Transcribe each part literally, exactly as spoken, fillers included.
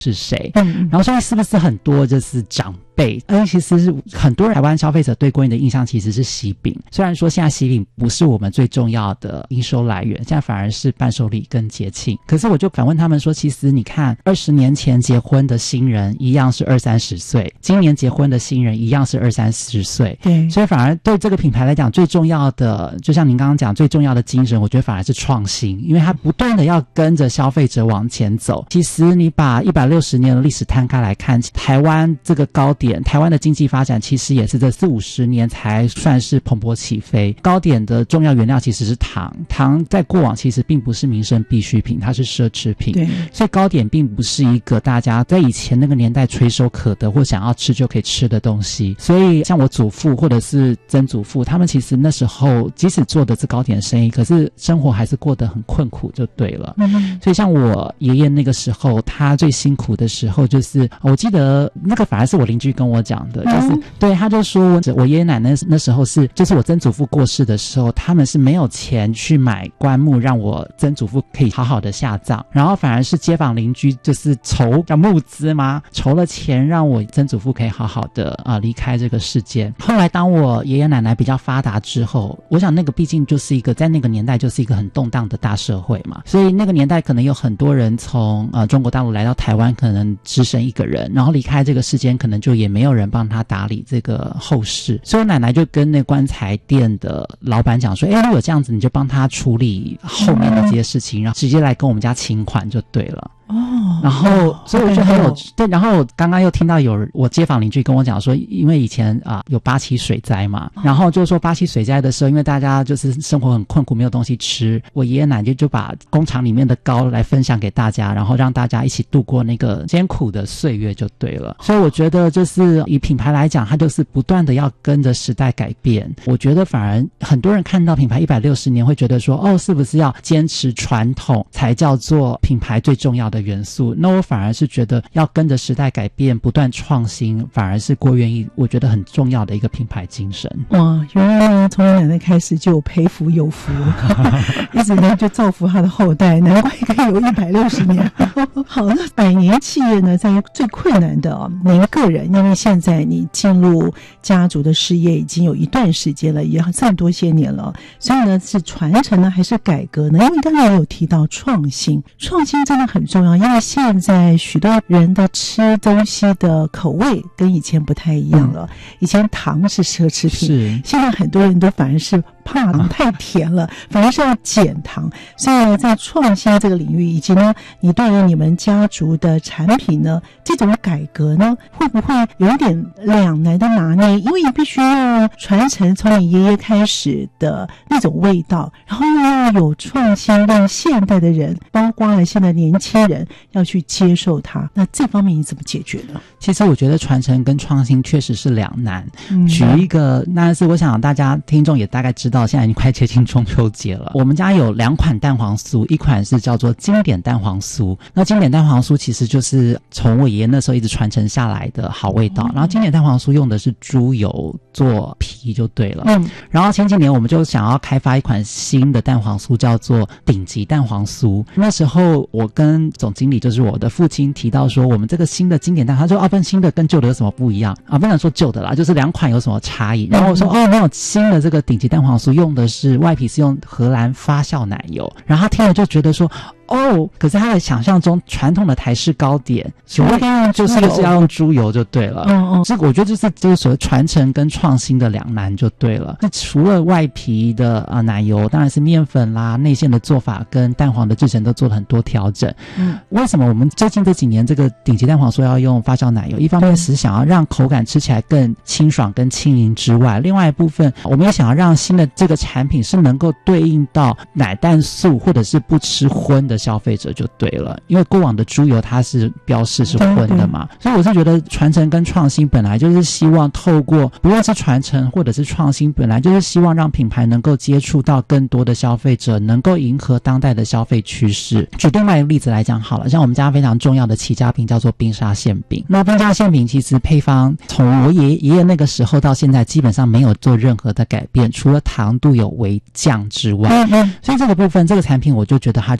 是谁，嗯，然后所以是不是很多就是长辈，而且其实是很多人台湾消费者对锅印的印象其实是喜饼，虽然说现在喜饼不是我们最重要的营收来源，现在反而是伴手礼跟节庆，可是我就反问他们说，其实你看二十年前结婚的新人一样是二三十岁，今年结婚的新人一样是二三十岁，对，所以反而对这个品牌来讲最重要的，就像您刚刚讲最重要的精神，我觉得反而是创新，因为它不断的要跟着消费者往前走。其实你把一百六十年的历史摊开来看，台湾这个糕点，台湾的经济发展其实也是这四五十年才算是蓬勃起飞。糕点的重要原料其实是糖，糖在过往其实并不是民生必需品，它是奢侈品，对，所以糕点并不是一个大家在以前那个年代垂手可得或想要吃就可以吃的东西。所以像我祖父或者是曾祖父，他们其实那时候即使做的是糕点生意，可是生活还是过得很困苦就对了。嗯，所以像我爷爷那个时候，他最辛苦的时候就是我记得那个反而是我邻居跟我讲的，就是、嗯、对，他就说我爷爷奶奶那时候是就是我曾祖父过世的时候，他们是没有钱去买棺木让我曾祖父可以好好的下葬，然后反而是街坊邻居就是筹叫募资嘛，筹了钱让我曾祖父可以好好的啊、呃、离开这个世界。后来当我爷爷奶奶比较发达之后，我想那个毕竟就是一个在那个年代就是一个很动荡的大社会嘛，所以那个年代可能有很多人从呃中国大陆来到台湾，可能只剩一个人，然后离开这个世间，可能就也没有人帮他打理这个后事。所以我奶奶就跟那棺材店的老板讲说，诶，如果这样子你就帮他处理后面的这些事情，然后直接来跟我们家请款就对了。哦，然后所以我就很有对，然后刚刚又听到有我街坊邻居跟我讲说，因为以前啊有八七水灾嘛，然后就说八七水灾的时候，因为大家就是生活很困苦，没有东西吃，我爷爷奶奶就把工厂里面的糕来分享给大家，然后让大家一起度过那个艰苦的岁月就对了。所以我觉得就是以品牌来讲，它就是不断的要跟着时代改变。我觉得反而很多人看到品牌一百六十年会觉得说，哦，是不是要坚持传统才叫做品牌最重要的元素？那我反而是觉得要跟着时代改变，不断创新，反而是郭元益我觉得很重要的一个品牌精神。哇，原来呢从我奶奶开始就有培福有福一直呢就造福她的后代，难怪可以有一百六十年好，那百年企业呢在最困难的哦，您个人因为现在你进入家族的事业已经有一段时间了，也这么多些年了，所以呢是传承呢还是改革呢？因为刚才有提到创新，创新真的很重要，因为现在许多人的吃东西的口味跟以前不太一样了，以前糖是奢侈品，是现在很多人都反而是怕糖太甜了，反而是要减糖。所以呢在创新这个领域，以及呢你对于你们家族的产品呢这种改革呢，会不会有一点两难的拿捏？因为你必须要传承从你爷爷开始的那种味道，然后又要有创新，让现代的人包括了现在年轻人要去接受它，那这方面你怎么解决呢？其实我觉得传承跟创新确实是两难。嗯、举一个，那是我想大家听众也大概知道，现在已经快接近中秋节了。我们家有两款蛋黄酥，一款是叫做经典蛋黄酥，那经典蛋黄酥其实就是从我爷爷那时候一直传承下来的好味道。嗯、然后经典蛋黄酥用的是猪油做皮就对了。嗯。然后前几年我们就想要开发一款新的蛋黄酥，叫做顶级蛋黄酥。那时候我跟总经理就是我的父亲提到说，我们这个新的经典蛋，他说啊，不，新的跟旧的有什么不一样啊？不能说旧的啦，就是两款有什么差异。然后我说哦，没有，新的这个顶级蛋黄酥用的是外皮是用荷兰发酵奶油。然后他听了就觉得说，哦，可是他的想象中传统的台式糕点所谓就是就是要用猪油就对了。嗯嗯，这个我觉得就是就是所谓传承跟创新的两难就对了。那除了外皮的啊、呃、奶油，当然是面粉啦、内馅的做法跟蛋黄的制成都做了很多调整。嗯，为什么我们最近这几年这个顶级蛋黄酥要用发酵奶油？一方面是想要让口感吃起来更清爽跟轻盈之外，另外一部分我们也想要让新的这个产品是能够对应到奶蛋素或者是不吃荤的消费者就对了，因为过往的猪油它是标示是荤的嘛，所以我是觉得传承跟创新本来就是希望透过不论是传承或者是创新，本来就是希望让品牌能够接触到更多的消费者，能够迎合当代的消费趋势。举另外一个例子来讲好了，像我们家非常重要的起家饼叫做冰沙馅饼，那冰沙馅饼其实配方从我爷爷爷那个时候到现在基本上没有做任何的改变，除了糖度有微降之外，嗯嗯，所以这个部分这个产品我就觉得它就是一直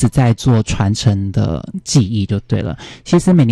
直在做传承的技艺就对了。其实每年